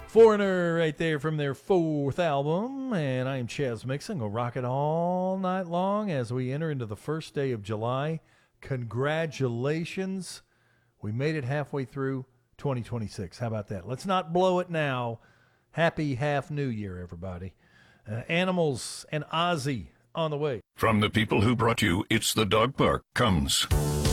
Foreigner right there from their fourth album. And I'm Chaz Mixon. We'll rock it all night long as we enter into the first day of July. Congratulations. We made it halfway through 2026. How about that? Let's not blow it now. Happy half New Year, everybody. Animals and Ozzy on the way. From the people who brought you It's the Dog Park comes